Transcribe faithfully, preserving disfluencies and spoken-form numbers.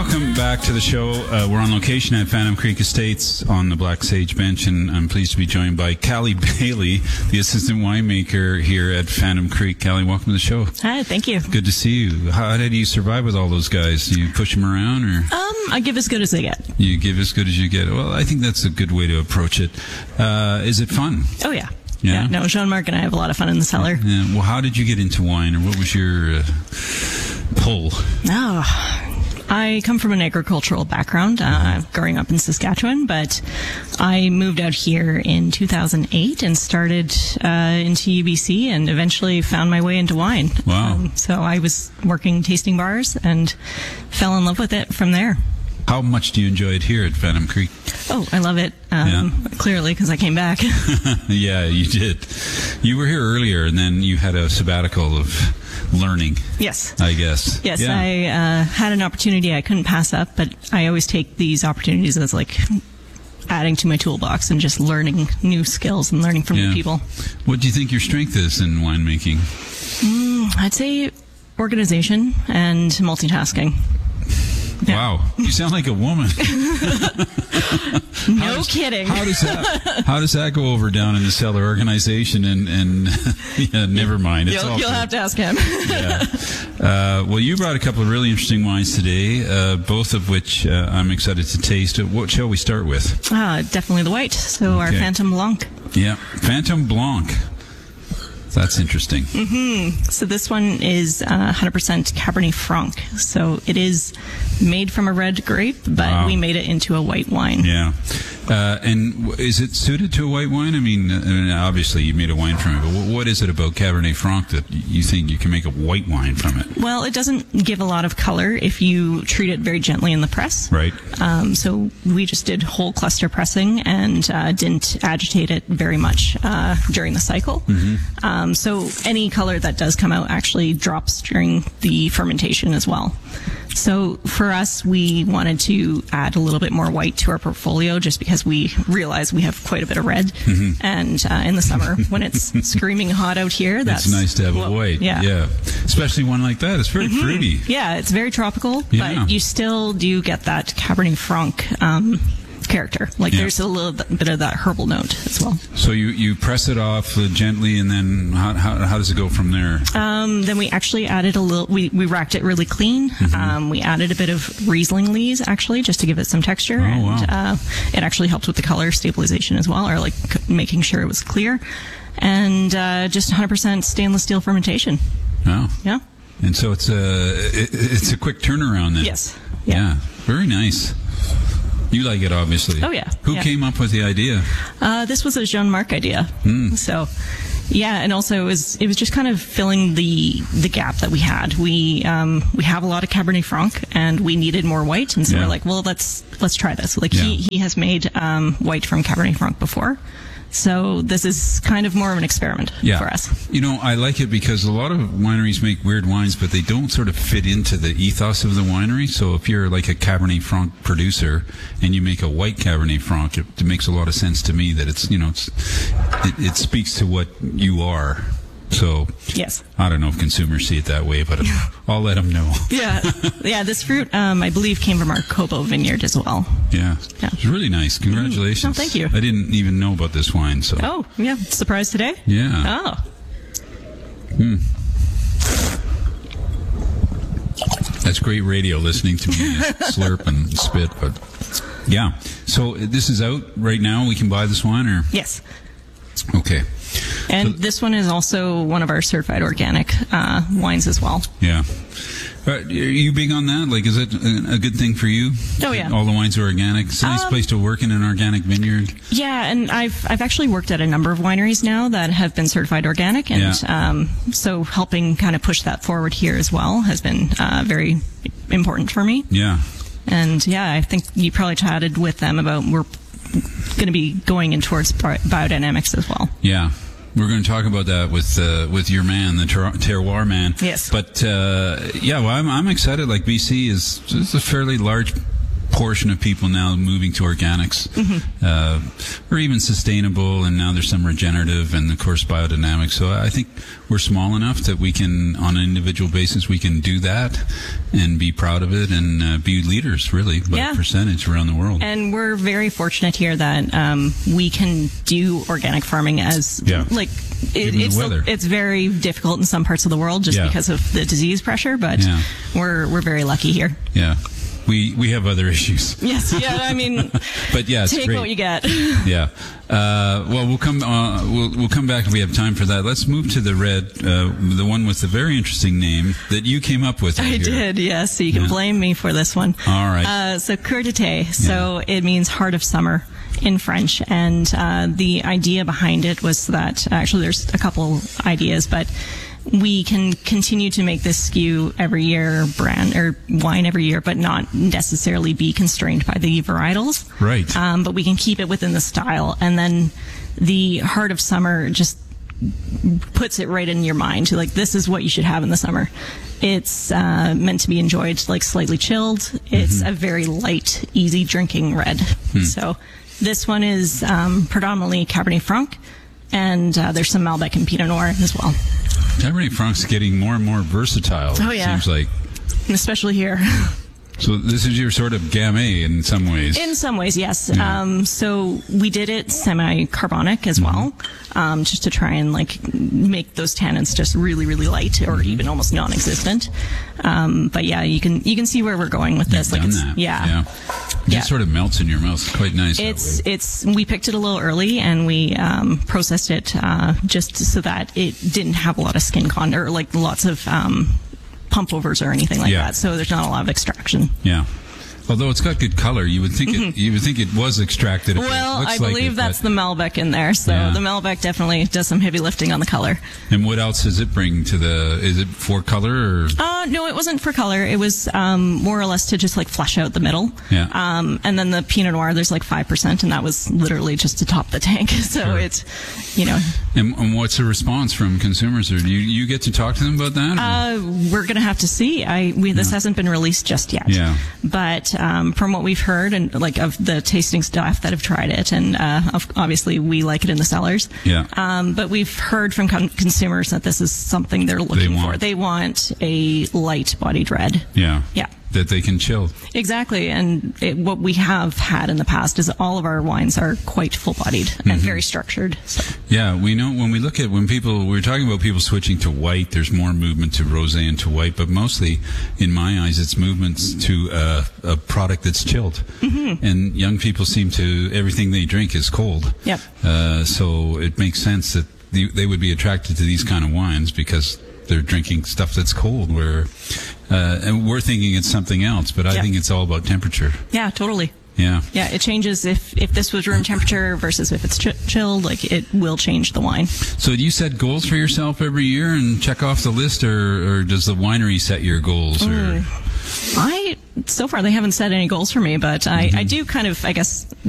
Welcome back to the show. Uh, we're on location at Phantom Creek Estates on the Black Sage Bench, and I'm pleased to be joined by Callie Bailey, the assistant winemaker here at Phantom Creek. Callie, welcome to the show. Hi, thank you. Good to see you. How did you survive with all those guys? Do you push them around, or Um, I give as good as they get. you give as good as you get? Well, I think that's a good way to approach it. Uh, is it fun? Oh, yeah. Yeah? No, Jean-Marc and I have a lot of fun in the cellar. Yeah. Well, how did you get into wine, or what was your uh, pull? Oh, I come from an agricultural background, uh, growing up in Saskatchewan, but I moved out here in two thousand eight and started uh, into U B C and eventually found my way into wine. Wow. Um, so I was working tasting bars and fell in love with it from there. How much do you enjoy it here at Phantom Creek? Oh, I love it. Um, Yeah. Clearly, because I came back. Yeah, you did. You were here earlier, and then you had a sabbatical of learning, Yes. I guess. Yes, Yeah. I uh, had an opportunity I couldn't pass up, but I always take these opportunities as like adding to my toolbox and just learning new skills and learning from Yeah. new people. What do you think your strength is in winemaking? Mm, I'd say organization and multitasking. Yeah. Wow, you sound like a woman. No does- kidding. How does that? How does that go over down in the cellar? Organization and and yeah, never mind. It's You'll, all you'll good. have to ask him. Yeah. Uh, well, you brought a couple of really interesting wines today, uh, both of which uh, I'm excited to taste. What shall we start with? Ah, definitely the white. So our Okay. Phantom Blanc. Yeah, Phantom Blanc. That's interesting. So this one is uh, one hundred percent Cabernet Franc. So it is made from a red grape, but Wow. we made it into a white wine. Yeah. Uh, and w- is it suited to a white wine? I mean, uh, I mean, obviously you made a wine from it, but w- what is it about Cabernet Franc that y- you think you can make a white wine from it? Well, it doesn't give a lot of color if you treat it very gently in the press. Right. Um, so we just did whole cluster pressing and uh, didn't agitate it very much uh, during the cycle. Mm-hmm. Um, so any color that does come out actually drops during the fermentation as well. So for us, we wanted to add a little bit more white to our portfolio just because we realize we have quite a bit of red. Mm-hmm. And uh, in the summer, when it's screaming hot out here, that's It's nice to have a well, white. Yeah. Yeah. Especially one like that. It's very fruity. Yeah, it's very tropical, Yeah. but you still do get that Cabernet Franc um, character. Like Yeah. there's a little bit of that herbal note as well. So you, you press it off uh, gently, and then how, how, how does it go from there? Um, then we actually added a little, we, we racked it really clean. Mm-hmm. Um, we added a bit of Riesling lees actually just to give it some texture. Oh, and wow. uh, it actually helped with the color stabilization as well, or like c- making sure it was clear. And uh, just one hundred percent stainless steel fermentation. Oh. Yeah. And so it's a, it, it's a quick turnaround then. Yes. Yeah. Yeah. Very nice. You like it, obviously. Oh, yeah. Who Yeah. came up with the idea? Uh, this was a Jean-Marc idea. Hmm. So, yeah, and also it was it was just kind of filling the the gap that we had. We um, we have a lot of Cabernet Franc, and we needed more white, and so Yeah. we're like, well, let's let's try this. Like Yeah. he he has made um, white from Cabernet Franc before, so this is kind of more of an experiment Yeah. for us. You know, I like it because a lot of wineries make weird wines, but they don't sort of fit into the ethos of the winery. So if you're like a Cabernet Franc producer and you make a white Cabernet Franc, it, it makes a lot of sense to me that it's, you know, it's, it, it speaks to what you are. So Yes. I don't know if consumers see it that way, but I'll let them know. Yeah. Yeah. This fruit, um, I believe, came from our Cobo vineyard as well. Yeah. Yeah. It's really nice. Congratulations. Oh, thank you. I didn't even know about this wine, so. Oh, yeah. Surprise today? Yeah. Oh. That's great radio, listening to me slurp and spit, but yeah. So this is out right now. We can buy this wine, or Yes. okay, And So- this one is also one of our certified organic uh, wines as well. yeah. Uh, are you big on that? Like, is it a a good thing for you? Oh, yeah. All the wines are organic. It's a nice Um, place to work in an organic vineyard. Yeah, and I've I've actually worked at a number of wineries now that have been certified organic, and Yeah. um, so helping kind of push that forward here as well has been uh, very important for me. Yeah. And yeah, I think you probably chatted with them about we're going to be going in towards bi- biodynamics as well. Yeah. We're going to talk about that with uh, with your man, the ter- terroir man. Yes. But uh, yeah, well, I'm I'm excited. Like B C is is a fairly large portion of people now moving to organics, mm-hmm. uh, or even sustainable, and now there's some regenerative and, of course, biodynamic. So I think we're small enough that we can, on an individual basis, we can do that and be proud of it and uh, be leaders, really, by yeah. percentage around the world. And we're very fortunate here that um, we can do organic farming as, yeah. like, it, it's, weather. it's very difficult in some parts of the world just yeah. because of the disease pressure, but yeah. we're we're very lucky here. Yeah. We we have other issues. Yes, yeah, I mean, but yeah, it's take great. what you get. Yeah. Uh, well, we'll come uh, we'll we'll come back if we have time for that. Let's move to the red, uh, the one with the very interesting name that you came up with. I here. did, yes. So you can yeah. blame me for this one. All right. Uh, so Coeur d'été, so yeah. it means heart of summer in French, and uh, the idea behind it was that actually there's a couple ideas, but we can continue to make this S K U every year, brand or wine every year, but not necessarily be constrained by the varietals. Right. Um, but we can keep it within the style, and then the heart of summer just puts it right in your mind. Like, this is what you should have in the summer. It's uh, meant to be enjoyed like slightly chilled. It's mm-hmm. a very light, easy drinking red. Hmm. So this one is um, predominantly Cabernet Franc, and uh, there's some Malbec and Pinot Noir as well. Cabernet Franc's getting more and more versatile. Oh, yeah. Seems like. Especially here. So this is your sort of Gamay in some ways. In some ways, yes. Yeah. Um, so we did it semi-carbonic as mm-hmm. well, um, just to try and like make those tannins just really, really light, or mm-hmm. even almost non-existent. Um, but yeah, you can you can see where we're going with this. You've like done it's, that. Yeah. Yeah. It yeah. just sort of melts in your mouth. It's quite nice. It's it's we picked it a little early, and we um, processed it uh, just so that it didn't have a lot of skin con or like lots of um, pump overs or anything like yeah. that. So there's not a lot of extraction. Yeah. Although it's got good color, you would think mm-hmm. it. You would think it was extracted. Well, it I like believe it, that's the Malbec in there. So yeah. the Malbec definitely does some heavy lifting on the color. And what else does it bring to the? Is it for color or? Uh, no, it wasn't for color. It was um, more or less to just like flesh out the middle. Yeah. Um, and then the Pinot Noir, there's like five percent, and that was literally just to top the tank. So sure. it's, you know. And, and what's the response from consumers? Or do you you get to talk to them about that? Uh, we're gonna have to see. I we this yeah. hasn't been released just yet. Yeah. But um, from what we've heard, and like of the tasting staff that have tried it, and uh, obviously we like it in the cellars. Yeah. Um, but we've heard from con- consumers that this is something they're looking they for. They want a light-bodied red. Yeah. Yeah. That they can chill. Exactly. And it, what we have had in the past is all of our wines are quite full-bodied mm-hmm. and very structured. So. Yeah, we know when we look at when people, we're talking about people switching to white, there's more movement to rosé and to white, but mostly, in my eyes, it's movements to uh, a product that's chilled. Mm-hmm. And young people seem to, everything they drink is cold. Yep. Uh, so it makes sense that the, they would be attracted to these kind of wines because they're drinking stuff that's cold, where uh, and we're thinking it's something else, but I yep. think it's all about temperature. Yeah, totally. Yeah. Yeah, it changes if, if this was room temperature versus if it's ch- chilled, like it will change the wine. So do you set goals for yourself every year and check off the list, or, or does the winery set your goals? Mm. Or? I, so far they haven't set any goals for me, but I, mm-hmm. I do kind of, I guess,